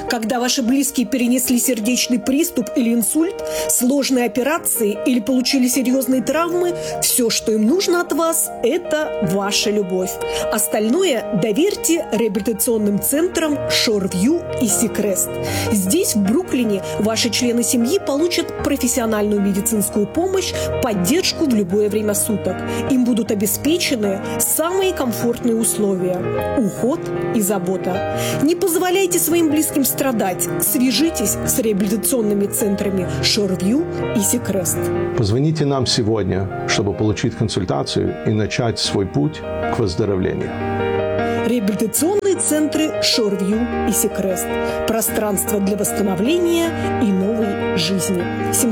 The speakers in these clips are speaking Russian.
Когда ваши близкие перенесли сердечный приступ или инсульт, сложные операции или получили серьезные травмы, все, что им нужно от вас, это ваша любовь. Остальное доверьте реабилитационным центрам Shoreview и Seacrest. Здесь, в Бруклине, ваши члены семьи получат профессиональную медицинскую помощь, поддержку в любое время суток. Им будут обеспечены самые комфортные условия – уход и забота. Не позволяйте своим близким страдать. Свяжитесь с реабилитационными центрами Shoreview и Seacrest. Позвоните нам сегодня, чтобы получить консультацию и начать свой путь к выздоровлению. Реабилитационные центры Shoreview и Seacrest. Пространство для восстановления и новой жизни.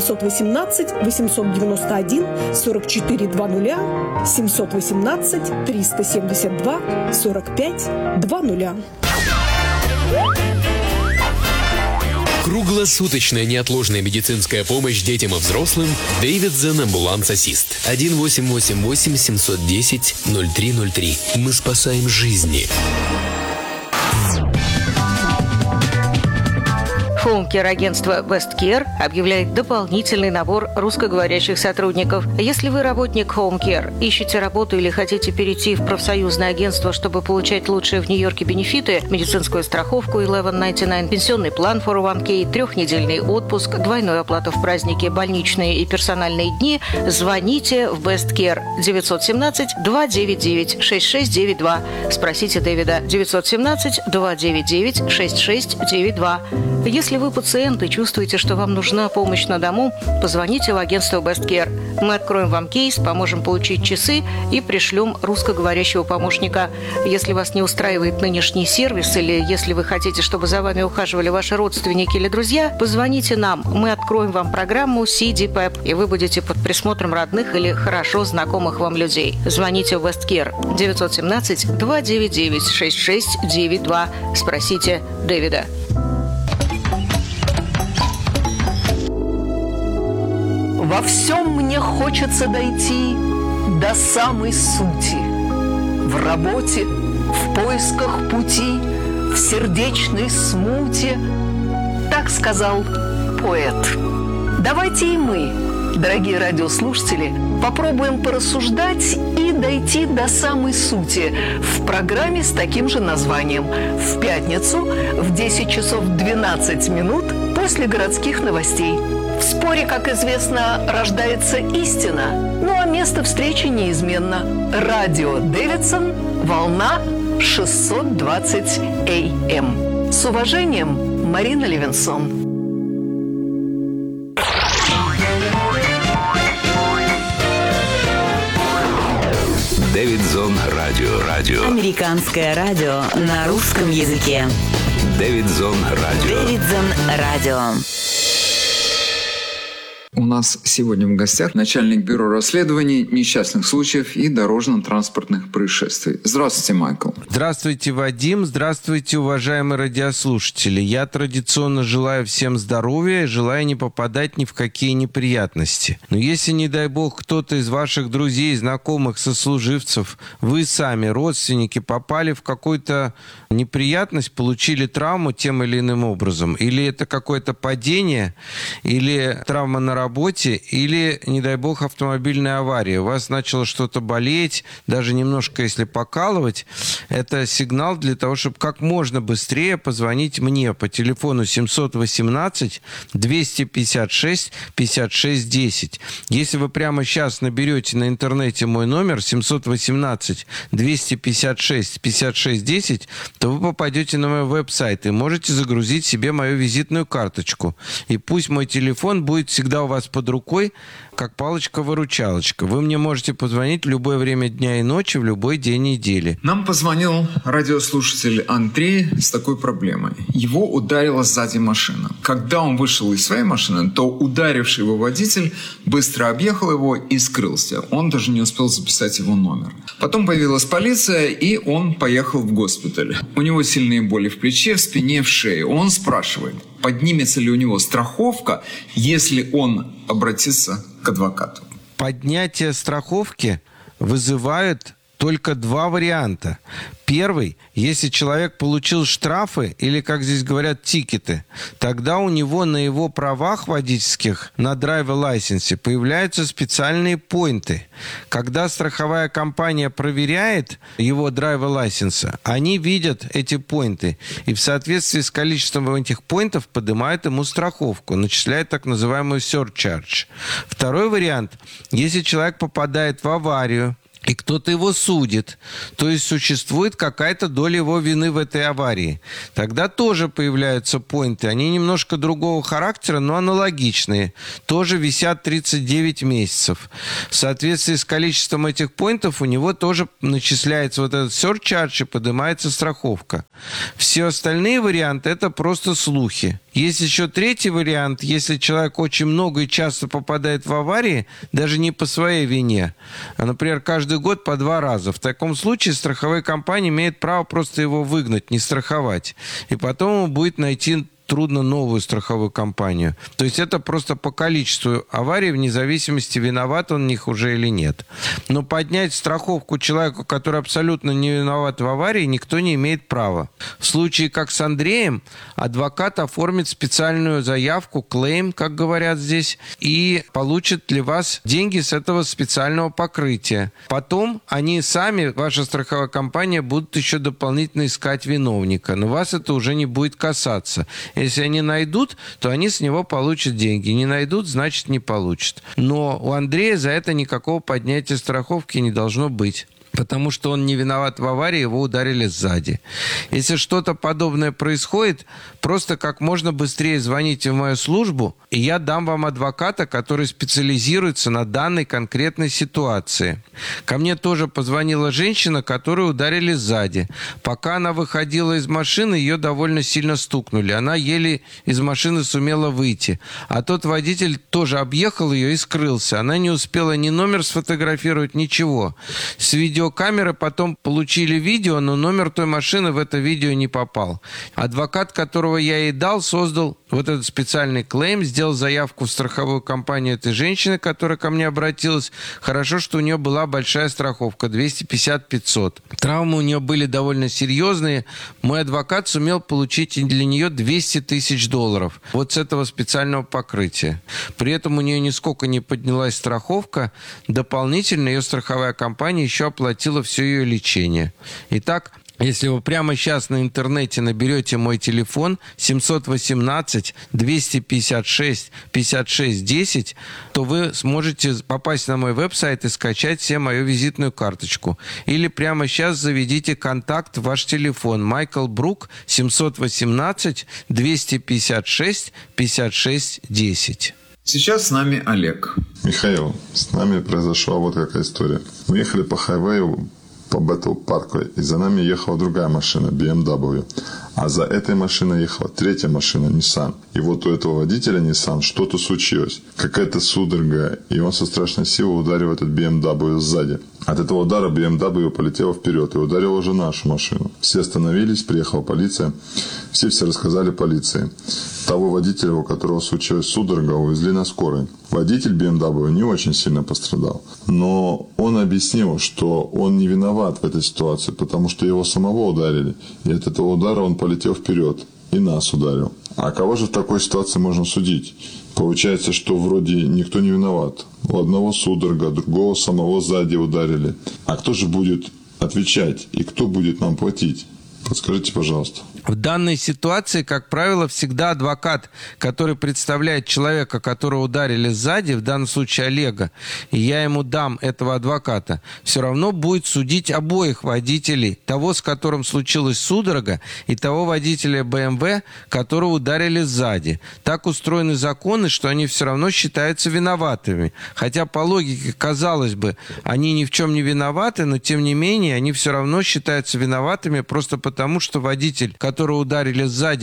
718-891-4400, 718-372-45-20. Круглосуточная неотложная медицинская помощь детям и взрослым. Davidson Ambulance Assist. 1-888-710-0303. Мы спасаем жизни. Хоум-кер-агентство Best Care объявляет дополнительный набор русскоговорящих сотрудников. Если вы работник Home Care, ищете работу или хотите перейти в профсоюзное агентство, чтобы получать лучшие в Нью-Йорке бенефиты, медицинскую страховку 1199, пенсионный план 401k, 3-недельный отпуск, двойную оплату в праздники, больничные и персональные дни, звоните в Best Care 917-299-6692. Спросите Дэвида 917-299-6692. Если вы пациент и чувствуете, что вам нужна помощь на дому, позвоните в агентство Best Care. Мы откроем вам кейс, поможем получить часы и пришлем русскоговорящего помощника. Если вас не устраивает нынешний сервис или если вы хотите, чтобы за вами ухаживали ваши родственники или друзья, позвоните нам. Мы откроем вам программу CDPEP, и вы будете под присмотром родных или хорошо знакомых вам людей. Звоните в Best Care 917-299-6692. Спросите Дэвида. Во всем мне хочется дойти до самой сути. В работе, в поисках пути, в сердечной смуте. Так сказал поэт. Давайте и мы, дорогие радиослушатели, попробуем порассуждать и дойти до самой сути в программе с таким же названием в пятницу в 10 часов 12 минут после городских новостей. В споре, как известно, рождается истина, ну а место встречи неизменно. Радио Дэвидсон, волна 620 АМ. С уважением, Марина Левинсон. Дэвидсон радио. Американское радио на русском языке. Дэвидсон радио. У нас сегодня в гостях начальник бюро расследований несчастных случаев и дорожно-транспортных происшествий. Здравствуйте, Майкл. Здравствуйте, Вадим. Здравствуйте, уважаемые радиослушатели. Я традиционно желаю всем здоровья и желаю не попадать ни в какие неприятности. Но если, не дай бог, кто-то из ваших друзей, знакомых, сослуживцев, вы сами, родственники, попали в какую-то неприятность, получили травму тем или иным образом, или это какое-то падение, или травма на работе, или, не дай бог, автомобильная авария. У вас начало что-то болеть, даже немножко, если покалывать, это сигнал для того, чтобы как можно быстрее позвонить мне по телефону 718-256-56-10. Если вы прямо сейчас наберете на интернете мой номер 718-256-56-10, то вы попадете на мой веб-сайт и можете загрузить себе мою визитную карточку. И пусть мой телефон будет всегда у вас под рукой, как палочка-выручалочка. Вы мне можете позвонить в любое время дня и ночи, в любой день недели. Нам позвонил радиослушатель Андрей с такой проблемой. Его ударила сзади машина. Когда он вышел из своей машины, то ударивший его водитель быстро объехал его и скрылся. Он даже не успел записать его номер. Потом появилась полиция, и он поехал в госпиталь. У него сильные боли в плече, в спине, в шее. Он спрашивает, поднимется ли у него страховка, если он обратится к адвокату. Поднятие страховки вызывает только два варианта. Первый, если человек получил штрафы или, как здесь говорят, тикеты, тогда у него на его правах водительских, на драйвер-лайсенсе, появляются специальные поинты. Когда страховая компания проверяет его драйвер-лайсенса, они видят эти поинты и в соответствии с количеством этих поинтов поднимают ему страховку, начисляют так называемую surcharge. Второй вариант, если человек попадает в аварию, и кто-то его судит, то есть существует какая-то доля его вины в этой аварии. Тогда тоже появляются поинты. Они немножко другого характера, но аналогичные. Тоже висят 39 месяцев. В соответствии с количеством этих поинтов у него тоже начисляется вот этот surcharge и поднимается страховка. Все остальные варианты – это просто слухи. Есть еще третий вариант, если человек очень много и часто попадает в аварии, даже не по своей вине, а, например, каждый год по 2 раза. В таком случае страховая компания имеет право просто его выгнать, не страховать. И потом ему будет найти трудно новую страховую компанию. То есть это просто по количеству аварий, вне зависимости, виноват он в них уже или нет. Но поднять страховку человеку, который абсолютно не виноват в аварии, никто не имеет права. В случае, как с Андреем, адвокат оформит специальную заявку, клейм, как говорят здесь, и получит для вас деньги с этого специального покрытия. Потом они сами, ваша страховая компания, будут еще дополнительно искать виновника. Но вас это уже не будет касаться. Если они найдут, то они с него получат деньги. Не найдут, значит, не получат. Но у Андрея за это никакого поднятия страховки не должно быть. Потому что он не виноват в аварии, его ударили сзади. Если что-то подобное происходит, просто как можно быстрее звоните в мою службу, и я дам вам адвоката, который специализируется на данной конкретной ситуации. Ко мне тоже позвонила женщина, которую ударили сзади. Пока она выходила из машины, ее довольно сильно стукнули. Она еле из машины сумела выйти. А тот водитель тоже объехал ее и скрылся. Она не успела ни номер сфотографировать, ничего. С видеокамеры потом получили видео, но номер той машины в это видео не попал. Адвокат, которого я ей дал, создал вот этот специальный клейм, сделал заявку в страховую компанию этой женщины, которая ко мне обратилась. Хорошо, что у нее была большая страховка, 250-500. Травмы у нее были довольно серьезные. Мой адвокат сумел получить для нее $200 000 вот с этого специального покрытия. При этом у нее нисколько не поднялась страховка. Дополнительно ее страховая компания еще оплатила все ее лечение. Итак, если вы прямо сейчас на интернете наберете мой телефон 718-256-56-10, то вы сможете попасть на мой веб-сайт и скачать себе мою визитную карточку. Или прямо сейчас заведите контакт в ваш телефон. Майкл Брук, 718-256-56-10. Сейчас с нами Олег. Михаил, с нами произошла вот какая история. Мы ехали по хайвею, по Бэтл-парку, и за нами ехала другая машина, BMW. А за этой машиной ехала третья машина, Nissan. И вот у этого водителя Nissan что-то случилось. Какая-то судорога, и он со страшной силой ударил этот BMW сзади. От этого удара BMW полетела вперед и ударила уже нашу машину. Все остановились, приехала полиция. Все рассказали полиции. Того водителя, у которого случилась судорога, увезли на скорой. Водитель BMW не очень сильно пострадал. Но он объяснил, что он не виноват в этой ситуации, потому что его самого ударили. И от этого удара он полетел вперед и нас ударил. А кого же в такой ситуации можно судить? Получается, что вроде никто не виноват. У одного судорога, другого самого сзади ударили. А кто же будет отвечать? И кто будет нам платить? Подскажите, пожалуйста. В данной ситуации, как правило, всегда адвокат, который представляет человека, которого ударили сзади, в данном случае Олега, и я ему дам этого адвоката, все равно будет судить обоих водителей, того, с которым случилась судорога, и того водителя БМВ, которого ударили сзади. Так устроены законы, что они все равно считаются виноватыми. Хотя по логике, казалось бы, они ни в чем не виноваты, но тем не менее они все равно считаются виноватыми просто потому, что водитель, которого ударили сзади,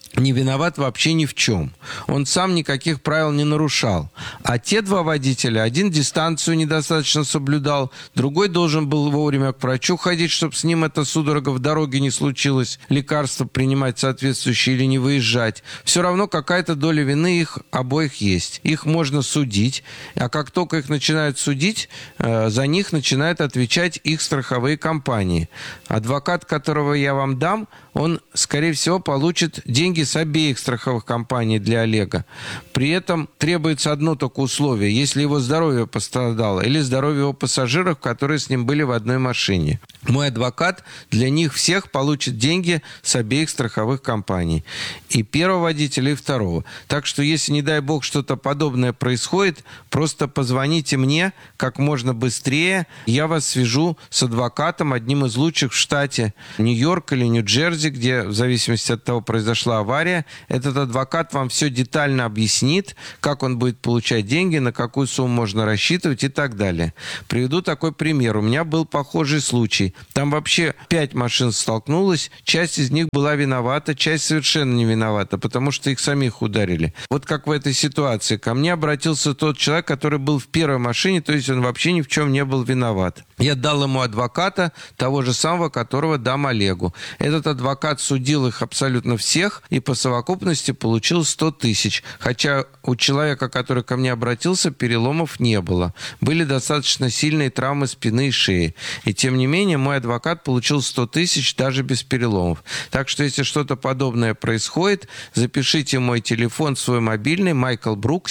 не виноват вообще ни в чем. Он сам никаких правил не нарушал. А те два водителя, один дистанцию недостаточно соблюдал, другой должен был вовремя к врачу ходить, чтобы с ним эта судорога в дороге не случилась, лекарства принимать соответствующие или не выезжать. Все равно какая-то доля вины их обоих есть. Их можно судить, а как только их начинают судить, за них начинают отвечать их страховые компании. Адвокат, которого я вам дам, он, скорее всего, получит деньги с обеих страховых компаний для Олега. При этом требуется одно только условие, если его здоровье пострадало или здоровье его пассажиров, которые с ним были в одной машине. Мой адвокат для них всех получит деньги с обеих страховых компаний. И первого водителя, и второго. Так что, если, не дай бог, что-то подобное происходит, просто позвоните мне как можно быстрее. Я вас свяжу с адвокатом, одним из лучших в штате Нью-Йорк или Нью-Джерси, где, в зависимости от того, произошла авария, этот адвокат вам все детально объяснит, как он будет получать деньги, на какую сумму можно рассчитывать и так далее. Приведу такой пример. У меня был похожий случай. Там вообще 5 машин столкнулось, часть из них была виновата, часть совершенно не виновата, потому что их самих ударили. Вот как в этой ситуации. Ко мне обратился тот человек, который был в первой машине, то есть он вообще ни в чем не был виноват. Я дал ему адвоката, того же самого, которого дам Олегу. Этот адвокат судил их абсолютно всех и по совокупности получил 100 тысяч. Хотя у человека, который ко мне обратился, переломов не было. Были достаточно сильные травмы спины и шеи. И тем не менее, мой адвокат получил 100 тысяч даже без переломов. Так что, если что-то подобное происходит, запишите мой телефон, свой мобильный, Майкл Брук,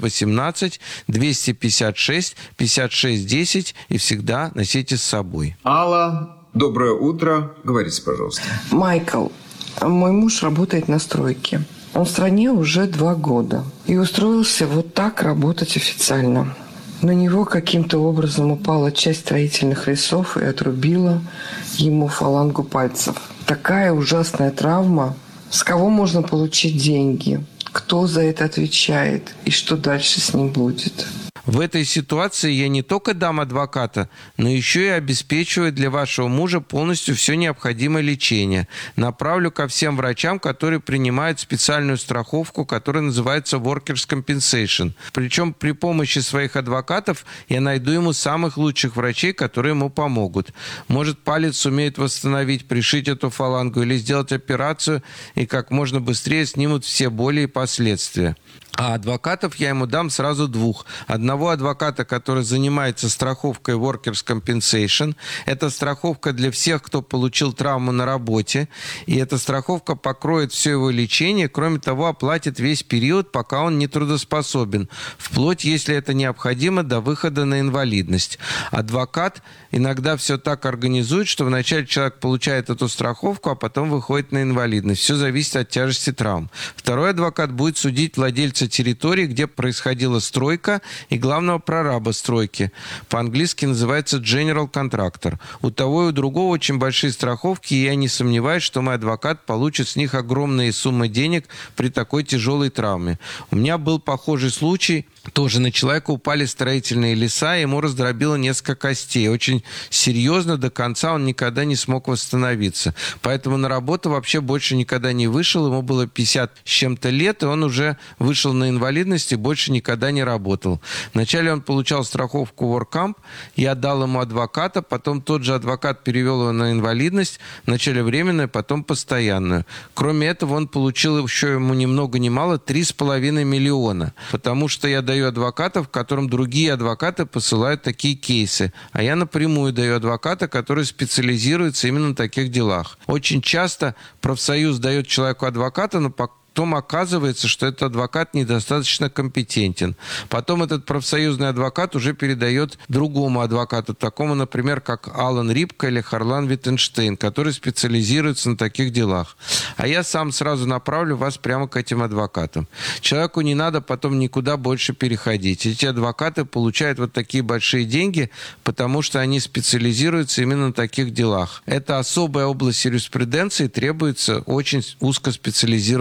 718-256-56-10 и всегда носите с собой. Алла, доброе утро. Говорите, пожалуйста. Майкл, мой муж работает на стройке. Он в стране уже 2 года. И устроился вот так работать официально. На него каким-то образом упала часть строительных лесов и отрубила ему фалангу пальцев. Такая ужасная травма. С кого можно получить деньги? Кто за это отвечает? И что дальше с ним будет? В этой ситуации я не только дам адвоката, но еще и обеспечиваю для вашего мужа полностью все необходимое лечение. Направлю ко всем врачам, которые принимают специальную страховку, которая называется Workers' Compensation. Причем при помощи своих адвокатов я найду ему самых лучших врачей, которые ему помогут. Может, палец сумеет восстановить, пришить эту фалангу или сделать операцию, и как можно быстрее снимут все боли и последствия. А адвокатов я ему дам сразу 2. Одного адвоката, который занимается страховкой Workers' Compensation. Это страховка для всех, кто получил травму на работе. И эта страховка покроет все его лечение. Кроме того, оплатит весь период, пока он не трудоспособен. Вплоть, если это необходимо, до выхода на инвалидность. Адвокат иногда все так организует, что вначале человек получает эту страховку, а потом выходит на инвалидность. Все зависит от тяжести травм. Второй адвокат будет судить владельца территории, где происходила стройка, и главного прораба стройки. По-английски называется General Contractor. У того и у другого очень большие страховки, и я не сомневаюсь, что мой адвокат получит с них огромные суммы денег при такой тяжелой травме. У меня был похожий случай. Тоже на человека упали строительные леса, ему раздробило несколько костей. Очень серьезно, до конца он никогда не смог восстановиться. Поэтому на работу вообще больше никогда не вышел. Ему было 50 с чем-то лет, и он уже вышел на инвалидность и больше никогда не работал. Вначале он получал страховку WorkComp, я дал ему адвоката, потом тот же адвокат перевел его на инвалидность, вначале временную, потом постоянную. Кроме этого, он получил еще ему ни много ни мало 3,5 миллиона, потому что я даю адвокатов, которым другие адвокаты посылают такие кейсы. А я напрямую даю адвоката, который специализируется именно на таких делах. Очень часто профсоюз дает человеку адвоката, но потом оказывается, что этот адвокат недостаточно компетентен. Потом этот профсоюзный адвокат уже передает другому адвокату, такому, например, как Алан Рипка или Харлан Виттенштейн, который специализируется на таких делах. А я сам сразу направлю вас прямо к этим адвокатам. Человеку не надо потом никуда больше переходить. Эти адвокаты получают вот такие большие деньги, потому что они специализируются именно на таких делах. Это особая область юриспруденции, требуется очень узкоспециализированный адвокат.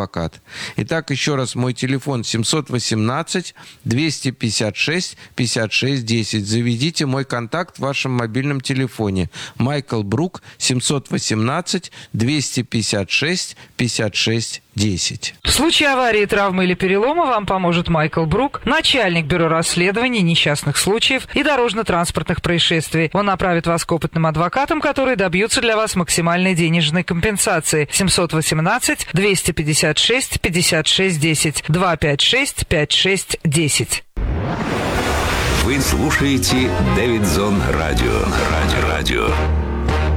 адвокат. Итак, еще раз, мой телефон 718-256-56-10. Заведите мой контакт в вашем мобильном телефоне. Майкл Брук, 718-256-56-10. В случае аварии, травмы или перелома вам поможет Майкл Брук, начальник бюро расследований несчастных случаев и дорожно-транспортных происшествий. Он направит вас к опытным адвокатам, которые добьются для вас максимальной денежной компенсации. 718-256-56-10. 256-56-10. Вы слушаете Дэвидсон Радио. Радио.